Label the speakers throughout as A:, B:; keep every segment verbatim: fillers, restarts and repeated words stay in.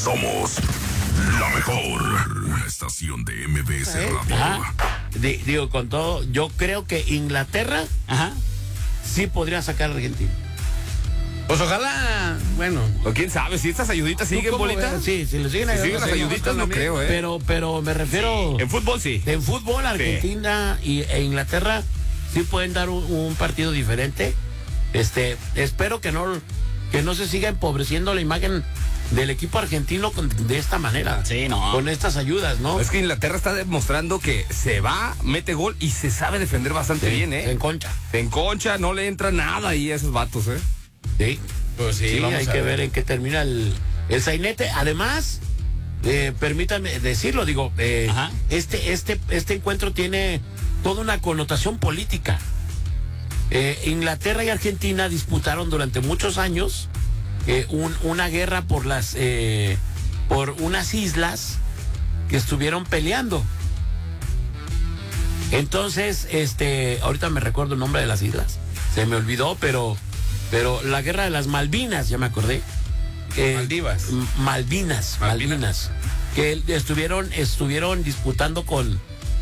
A: Somos la mejor estación de M B S
B: ¿Eh?
A: Radio.
B: Ajá. D- digo, con todo, yo creo que Inglaterra
C: Ajá.
B: sí podría sacar a Argentina.
D: Pues ojalá, bueno.
E: O quién sabe, si estas ayuditas siguen,
B: ¿Cómo
E: Bolita.
B: ves? Sí, si le siguen
E: Si
B: ayudando,
E: siguen las
B: sí,
E: ayuditas, no
B: también.
E: creo, ¿eh?
B: Pero, pero me refiero.
E: En fútbol sí.
B: En fútbol, Argentina y, e Inglaterra sí pueden dar un, un partido diferente. Este, espero que no, que no se siga empobreciendo la imagen del equipo argentino con, de esta manera.
C: Sí, no.
B: Con estas ayudas, ¿no?
E: Es que Inglaterra está demostrando que se va, mete gol y se sabe defender bastante
B: Sí,
E: bien, ¿eh?
B: se enconcha.
E: Se enconcha, no le entra nada ahí a esos vatos, ¿eh?
B: Sí.
D: Pues sí,
B: Sí,
D: vamos
B: hay
D: a
B: que
D: ver.
B: ver en qué termina el, el sainete. Además, eh, permítanme decirlo, digo, eh,
C: Ajá.
B: este, este, este encuentro tiene toda una connotación política. Eh, Inglaterra y Argentina disputaron durante muchos años eh, un- una guerra por las eh, por unas islas que estuvieron peleando. Entonces, este, ahorita me recuerdo el nombre de las islas, se me olvidó, pero, pero la guerra de las Malvinas, ya me acordé. Eh,
D: Maldivas.
B: M- Malvinas,
D: Malvinas.
B: Malvinas, que estuvieron, estuvieron disputando con,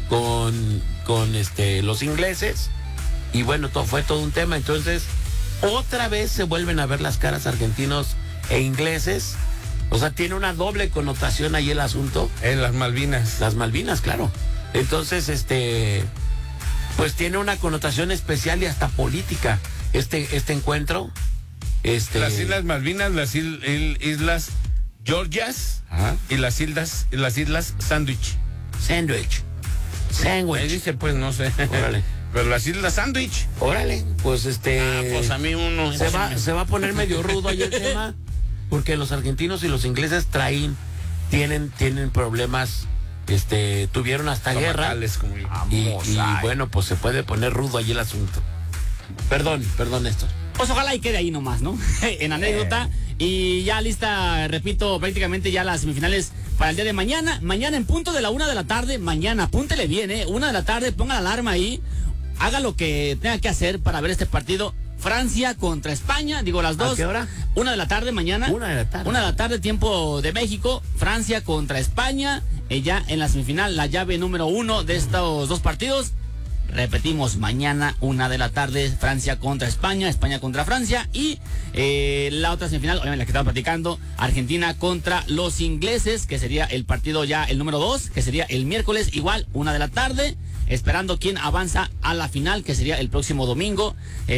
B: con, con este, los ingleses. Y bueno, todo, fue todo un tema. Entonces, otra vez se vuelven a ver las caras argentinos e ingleses. O sea, tiene una doble connotación ahí el asunto.
D: En las Malvinas.
B: Las Malvinas, claro. Entonces, este, pues tiene una connotación especial y hasta política este, este encuentro. Este,
D: Las Islas Malvinas, las il- il- Islas Georgias
B: Ajá.
D: y las Islas, las Islas Sandwich.
B: Sandwich.
D: Ahí
B: Sandwich.
D: dice, pues no sé.
B: Órale.
D: Pero las Islas Sandwich.
B: Órale, pues este.
D: Ah, pues a mí uno.
B: se va, se va a poner medio rudo ahí el tema, porque los argentinos y los ingleses traen, tienen, tienen problemas, este, tuvieron hasta guerra.
D: Estomacales, como yo.
B: Y,
E: Vamos,
B: y
E: ay.
B: bueno, pues se puede poner rudo ahí el asunto. Perdón, perdón, Néstor.
C: Pues ojalá y quede ahí nomás, ¿no? En anécdota. Y ya lista, repito, prácticamente ya las semifinales para el día de mañana. Mañana en punto de la una de la tarde. Mañana, apúntele bien, ¿eh? Una de la tarde, ponga la alarma ahí. Haga lo que tenga que hacer para ver este partido. Francia contra España, digo las dos.
B: ¿A qué hora?
C: Una de la tarde mañana.
B: Una de la tarde.
C: Una de la tarde, tiempo de México. Francia contra España. Eh, ya en la semifinal, la llave número uno de estos dos partidos. Repetimos, mañana, una de la tarde, Francia contra España, España contra Francia. Y eh, la otra semifinal, obviamente la que estaba platicando, Argentina contra los ingleses, que sería el partido ya el número dos, que sería el miércoles, igual, una de la tarde. Esperando quién avanza a la final, que sería el próximo domingo.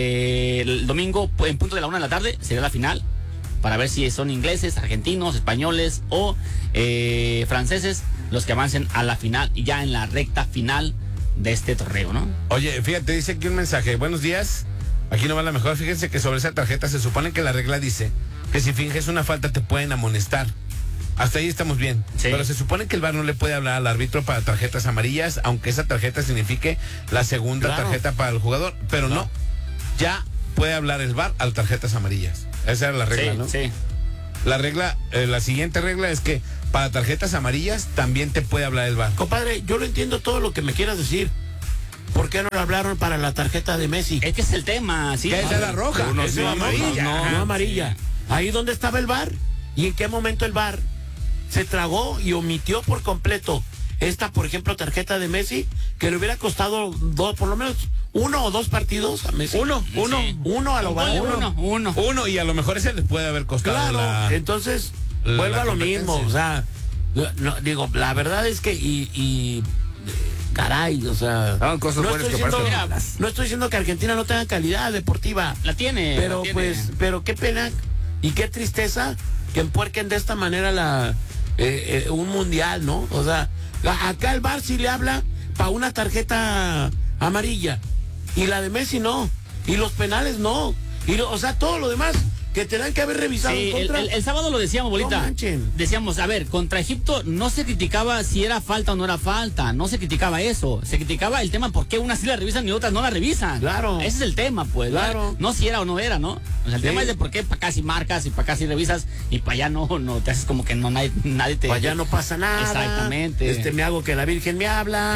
C: Eh, el domingo, en punto de la una de la tarde, sería la final. Para ver si son ingleses, argentinos, españoles o eh, franceses los que avancen a la final, y ya en la recta final de este torneo, ¿no?
D: Oye, fíjate, dice aquí un mensaje. Buenos días. Aquí no va la mejor. Fíjense que sobre esa tarjeta se supone que la regla dice que si finges una falta te pueden amonestar. Hasta ahí estamos bien.
C: Sí.
D: Pero se supone que el V A R no le puede hablar al árbitro para tarjetas amarillas, aunque esa tarjeta signifique la segunda
B: Claro.
D: tarjeta para el jugador. Pero no.
B: No.
D: Ya puede hablar el V A R a tarjetas amarillas. Esa era la regla,
C: sí,
D: ¿no?
C: sí.
D: La regla, eh, la siguiente regla es que para tarjetas amarillas también te puede hablar el V A R.
B: Compadre, yo lo entiendo todo lo que me quieras decir. ¿Por qué no le hablaron para la tarjeta de Messi?
C: Es que es el tema, sí.
D: Que esa es la roja.
B: Uno
D: esa
B: sí,
D: es la
B: uno
D: amarilla.
B: No,
D: Ajá.
B: no amarilla. Ahí donde estaba el V A R. ¿Y en qué momento el V A R se tragó y omitió por completo esta, por ejemplo, tarjeta de Messi, que le hubiera costado dos, por lo menos uno o dos partidos a Messi?
D: Uno, uno.
C: Sí.
B: Uno a lo
C: Ponle
B: uno.
C: uno, uno.
D: Uno, y a lo mejor ese les puede haber costado
B: Claro,
D: la...
B: entonces
D: la
B: vuelvo a lo
D: competencia.
B: mismo, o sea, no, digo, la verdad es que y, y eh, caray, o sea,
E: Son cosas
B: no,
E: buenas
B: estoy
E: que
B: diciendo,
E: pasan.
B: mira, no estoy diciendo que Argentina no tenga calidad deportiva,
C: La tiene.
B: pero
C: la tiene.
B: pues, pero qué pena y qué tristeza que empuerquen de esta manera la eh, eh, un mundial, ¿no? O sea, a- acá el V A R sí le habla para una tarjeta amarilla y la de Messi no, y los penales no, y lo- o sea, todo lo demás que tendrán que haber revisado
C: Sí,
B: en
C: el,
B: contra.
C: el- el sábado lo decíamos, bolita.
B: No manchen.
C: Decíamos, a ver, contra Egipto no se criticaba si era falta o no era falta, no se criticaba eso, se criticaba el tema por qué unas sí la revisan y otras no la revisan.
B: Claro.
C: Ese es el tema, pues.
B: Claro.
C: No si era o no era, ¿no? O sea, el
B: Sí.
C: tema es de por qué para acá sí marcas y para acá sí revisas y para allá no, no te haces como que no nadie, nadie te.
B: Para allá no pasa nada.
C: Exactamente.
B: Este, me hago que la Virgen me habla,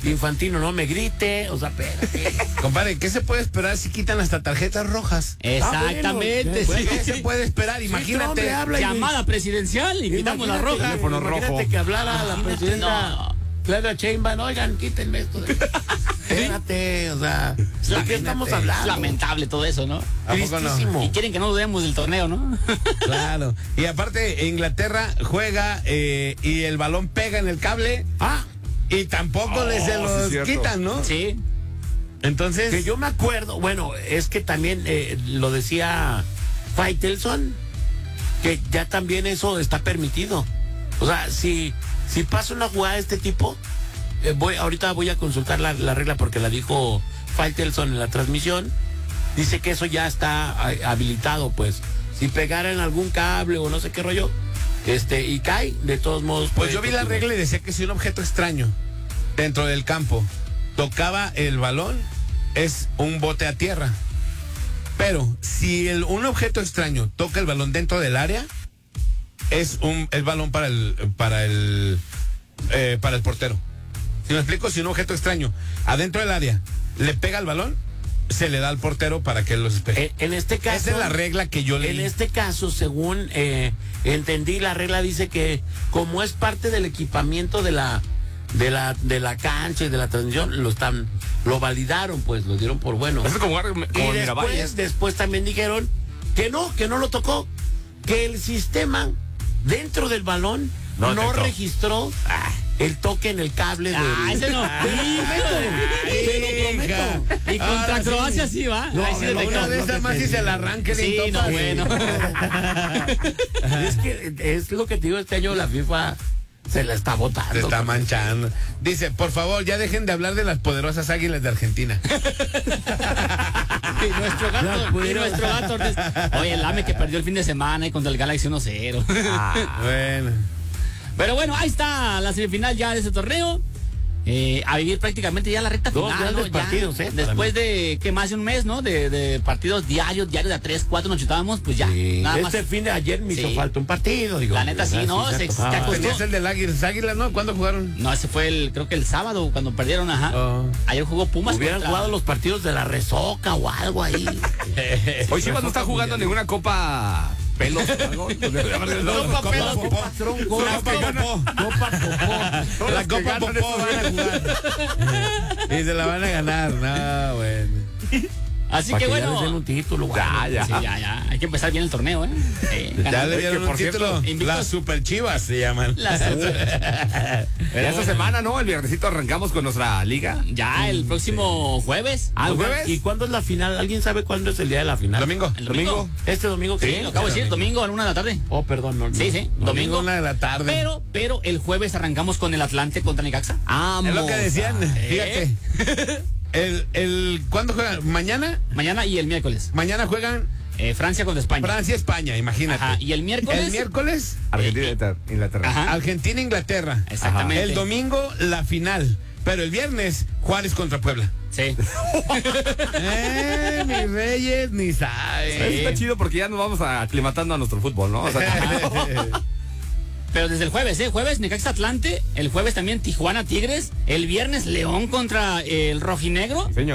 B: Infantino no me grite, o sea, espérate.
D: Compadre, ¿qué se puede esperar si quitan hasta tarjetas rojas?
C: Exactamente,
B: Ah, bueno,
C: sí.
D: ¿Qué se puede esperar?
B: Sí,
D: Imagínate.
B: hombre, habla y-
C: Llamada presidencial y quitamos la
B: Imagínate,
C: roja.
E: Teléfono
B: imagínate
E: rojo.
B: que hablara la presidenta
C: No.
B: Claudia Sheinbaum, oigan, quítenme esto. De... Espérate, o sea, ¿de qué estamos
C: Es
B: hablando?
C: lamentable todo eso, ¿no?
D: ¿A poco no?
B: Tristísimo.
C: Y quieren que no dudemos del torneo, ¿no?
D: Claro. Y aparte, Inglaterra juega eh, y el balón pega en el cable
B: Ah,
D: y tampoco
E: Oh,
D: les se
E: sí,
D: los
E: cierto.
D: quitan, ¿no?
C: Sí.
D: Entonces,
B: que yo me acuerdo, bueno, es que también eh, lo decía Faitelson, que ya también eso está permitido. O sea, si, si pasa una jugada de este tipo, eh, voy, ahorita voy a consultar la, la regla porque la dijo Faitelson en la transmisión, dice que eso ya está ah, habilitado, pues. Si pegara en algún cable o no sé qué rollo, este, y cae, de todos modos.
D: pues
B: puede
D: yo vi la
B: continuar.
D: regla y decía que si un objeto extraño dentro del campo tocaba el balón, es un bote a tierra. Pero si el, un objeto extraño toca el balón dentro del área, es un el balón para el para el eh, para el portero. Si me explico, si un objeto extraño adentro del área le pega el balón, se le da al portero para que él los despeje.
B: Eh, en este caso.
D: Esa es la regla que yo leí.
B: En este caso, según eh, entendí, la regla dice que como es parte del equipamiento de la de la de la cancha y de la transmisión, lo están lo validaron, pues lo dieron por bueno.
E: Eso es como, como
B: Y
E: en Miravalles.
B: después, después también dijeron que no, que no lo tocó, que el sistema dentro del balón
E: No
B: no,
E: detectó.
B: registró el toque en el cable del...
C: Ah, ese no.
B: Te lo prometo, te lo prometo.
C: Y contra
D: Ahora sí.
C: Croacia sí va.
B: No,
C: Ahí sí
B: no,
C: detectó.
D: Una de esas más y se la arranque
C: Sí,
D: de
C: no, bueno.
B: Es que es lo que te digo, este año la FIFA se la está botando.
D: Se está manchando. Dice, por favor, ya dejen de hablar de las poderosas águilas de Argentina.
C: Y nuestro gato, y nuestro gato. Oye, el AME que perdió el fin de semana y contra el Galaxy uno cero.
D: Bueno.
C: Pero bueno, ahí está la semifinal ya de ese torneo. Eh, a vivir prácticamente ya la recta
B: Dos
C: final,
B: grandes
C: ¿no? Ya,
B: partidos, ¿eh? Para
C: después de que más de un mes, ¿no? De, de partidos diarios, diarios de a tres, cuatro nos chutábamos, pues ya.
B: Sí,
C: Nada
B: este
C: más.
B: fin de ayer me hizo
C: Sí.
B: falta un partido. Digo,
C: La neta sí,
B: ¿verdad?
C: ¿no?
B: se
C: Se-
B: antojaba.
C: se acostó.
D: Tenías el del Águilas, Águilas, ¿no? ¿Cuándo jugaron?
C: No, ese fue el, creo que el sábado cuando perdieron, ajá.
D: Oh.
C: Ayer jugó Pumas.
B: Hubieran
C: contra-
B: jugado los partidos de la Resoca o algo ahí.
E: Hoy Chivas no está jugando ninguna copa pelos o algo.
B: Copa Pelos, Copa Tronco,
D: Copa
B: Copa Copa Popó.
D: La Copa Popó van a jugar. Y se la van a ganar. No, bueno.
C: Así
B: Para
C: que
B: que ya les den
C: bueno.
B: un título.
E: Ya,
B: bueno.
E: ya.
C: Sí, ya, ya. Hay que empezar bien el torneo, ¿eh? Eh,
D: Ya
C: ganando.
D: le dieron
E: que,
D: un
E: por cierto,
D: título.
C: invictos.
D: Las Super Chivas se llaman.
C: Las-
E: Ya esta semana, ¿no? El viernesito arrancamos con nuestra liga.
C: Ya el próximo jueves.
E: Ah, ¿el jueves?
B: ¿Y cuándo es la final? ¿Alguien sabe cuándo es el día de la final?
D: Domingo.
C: El domingo.
B: Este domingo que
C: Sí,
B: viene.
C: lo acabo de decir, domingo a la una de la tarde.
B: Oh, perdón, no. no.
C: Sí, sí,
B: No,
C: domingo.
D: Una de la tarde.
C: Pero, pero el jueves arrancamos con el Atlante contra Necaxa.
D: Es lo que decían.
C: ¿Eh?
D: Fíjate. El, el, ¿Cuándo juegan? ¿Mañana?
C: Mañana y el miércoles.
D: Mañana juegan
C: Eh, Francia contra España.
D: Francia, España, imagínate.
C: Ajá, y el miércoles.
D: El miércoles,
E: Argentina, Inglaterra.
C: Ajá.
D: Argentina, Inglaterra.
C: Exactamente.
D: El domingo, la final. Pero el viernes, Juárez contra Puebla.
C: Sí.
D: Eh, mis reyes, ni saben.
E: Está chido porque ya nos vamos aclimatando a nuestro fútbol, ¿no? O sea,
C: Pero desde el jueves, ¿eh? Jueves Necaxa Atlante. El jueves también Tijuana Tigres. El viernes León contra el Rojinegro.
E: señor.